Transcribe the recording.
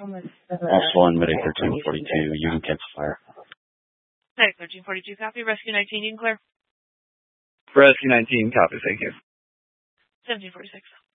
Also on Medic 1342, you can cancel fire. Medic 1342, copy. Rescue 19, you can clear. Rescue 19, copy, thank you. 1746.